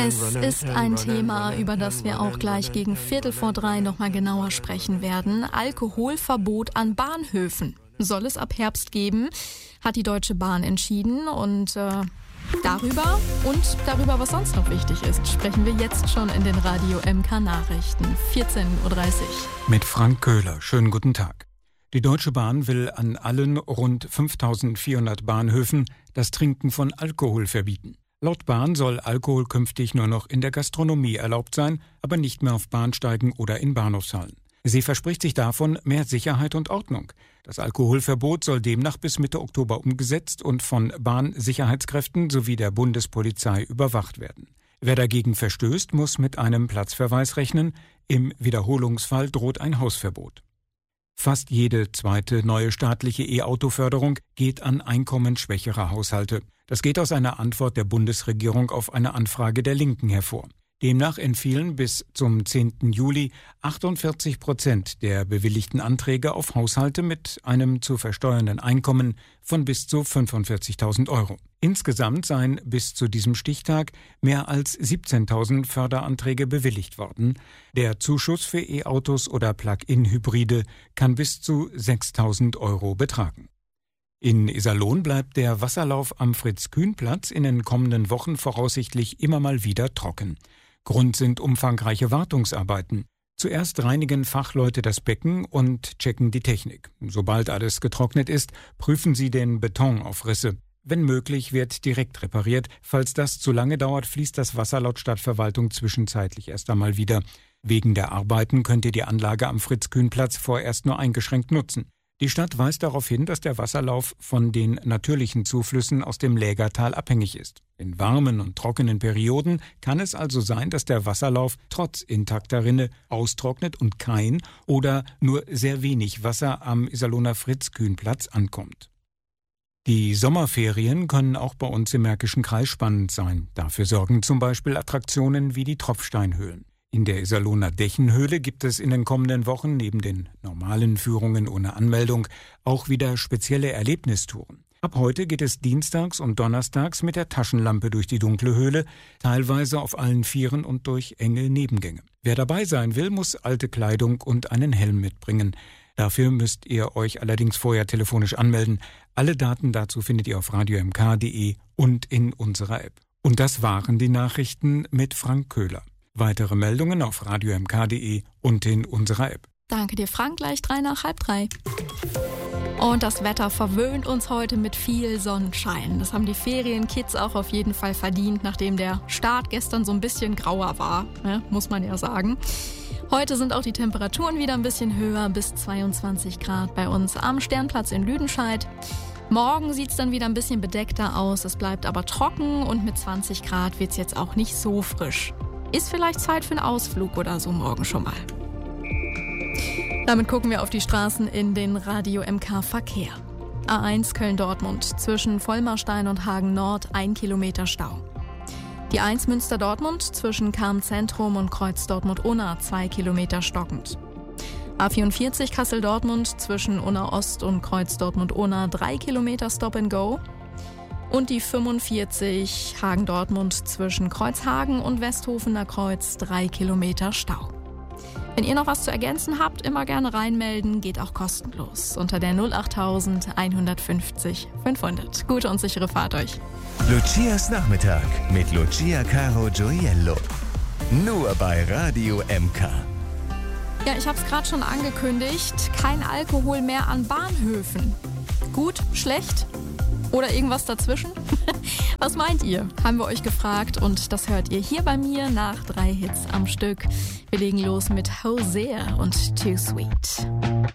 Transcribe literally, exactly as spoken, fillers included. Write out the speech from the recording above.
Es ist ein Thema, über das wir auch gleich gegen Viertel vor drei noch mal genauer sprechen werden. Alkoholverbot an Bahnhöfen soll es ab Herbst geben, hat die Deutsche Bahn entschieden. Und äh, darüber und darüber, was sonst noch wichtig ist, sprechen wir jetzt schon in den Radio M K Nachrichten. vierzehn Uhr dreißig. Mit Frank Köhler. Schönen guten Tag. Die Deutsche Bahn will an allen rund fünftausendvierhundert Bahnhöfen das Trinken von Alkohol verbieten. Laut Bahn soll Alkohol künftig nur noch in der Gastronomie erlaubt sein, aber nicht mehr auf Bahnsteigen oder in Bahnhofshallen. Sie verspricht sich davon mehr Sicherheit und Ordnung. Das Alkoholverbot soll demnach bis Mitte Oktober umgesetzt und von Bahnsicherheitskräften sowie der Bundespolizei überwacht werden. Wer dagegen verstößt, muss mit einem Platzverweis rechnen. Im Wiederholungsfall droht ein Hausverbot. Fast jede zweite neue staatliche E-Auto-Förderung geht an einkommensschwächere Haushalte. Das geht aus einer Antwort der Bundesregierung auf eine Anfrage der Linken hervor. Demnach entfielen bis zum zehnten Juli achtundvierzig Prozent der bewilligten Anträge auf Haushalte mit einem zu versteuernden Einkommen von bis zu fünfundvierzigtausend Euro. Insgesamt seien bis zu diesem Stichtag mehr als siebzehntausend Förderanträge bewilligt worden. Der Zuschuss für E-Autos oder Plug-in-Hybride kann bis zu sechstausend Euro betragen. In Iserlohn bleibt der Wasserlauf am Fritz-Kühn-Platz in den kommenden Wochen voraussichtlich immer mal wieder trocken. Grund sind umfangreiche Wartungsarbeiten. Zuerst reinigen Fachleute das Becken und checken die Technik. Sobald alles getrocknet ist, prüfen sie den Beton auf Risse. Wenn möglich, wird direkt repariert. Falls das zu lange dauert, fließt das Wasser laut Stadtverwaltung zwischenzeitlich erst einmal wieder. Wegen der Arbeiten könnt ihr die Anlage am Fritz-Kühn-Platz vorerst nur eingeschränkt nutzen. Die Stadt weist darauf hin, dass der Wasserlauf von den natürlichen Zuflüssen aus dem Lägertal abhängig ist. In warmen und trockenen Perioden kann es also sein, dass der Wasserlauf trotz intakter Rinne austrocknet und kein oder nur sehr wenig Wasser am Iserlohner Fritz-Kühn-Platz ankommt. Die Sommerferien können auch bei uns im Märkischen Kreis spannend sein. Dafür sorgen zum Beispiel Attraktionen wie die Tropfsteinhöhlen. In der Iserlohner Dächenhöhle gibt es in den kommenden Wochen neben den normalen Führungen ohne Anmeldung auch wieder spezielle Erlebnistouren. Ab heute geht es dienstags und donnerstags mit der Taschenlampe durch die dunkle Höhle, teilweise auf allen Vieren und durch enge Nebengänge. Wer dabei sein will, muss alte Kleidung und einen Helm mitbringen. Dafür müsst ihr euch allerdings vorher telefonisch anmelden. Alle Daten dazu findet ihr auf radio m k punkt d e und in unserer App. Und das waren die Nachrichten mit Frank Köhler. Weitere Meldungen auf radio m k punkt d e und in unserer App. Danke dir, Frank. Gleich drei nach halb drei. Und das Wetter verwöhnt uns heute mit viel Sonnenschein. Das haben die Ferienkids auch auf jeden Fall verdient, nachdem der Start gestern so ein bisschen grauer war, ne? Muss man ja sagen. Heute sind auch die Temperaturen wieder ein bisschen höher, bis zweiundzwanzig Grad bei uns am Sternplatz in Lüdenscheid. Morgen sieht es dann wieder ein bisschen bedeckter aus, es bleibt aber trocken und mit zwanzig Grad wird es jetzt auch nicht so frisch. Ist vielleicht Zeit für einen Ausflug oder so morgen schon mal. Damit gucken wir auf die Straßen in den Radio M K Verkehr. A eins Köln-Dortmund zwischen Vollmarstein und Hagen Nord ein Kilometer Stau. Die eins Münster-Dortmund zwischen Cham-Zentrum und Kreuz Dortmund-Unna zwei Kilometer stockend. A vierundvierzig Kassel-Dortmund zwischen Unna Ost und Kreuz Dortmund-Unna drei Kilometer Stop and Go. Und die fünfundvierzig Hagen-Dortmund zwischen Kreuzhagen und Westhofener Kreuz drei Kilometer Stau. Wenn ihr noch was zu ergänzen habt, immer gerne reinmelden, geht auch kostenlos unter der null acht null eins fünfzig fünfhundert. Gute und sichere Fahrt euch. Lucias Nachmittag mit Lucia Caro Gioiello. Nur bei Radio M K. Ja, ich habe es gerade schon angekündigt. Kein Alkohol mehr an Bahnhöfen. Gut, schlecht oder irgendwas dazwischen? Was meint ihr? Haben wir euch gefragt und das hört ihr hier bei mir nach drei Hits am Stück. Wir legen los mit Hosea und Too Sweet.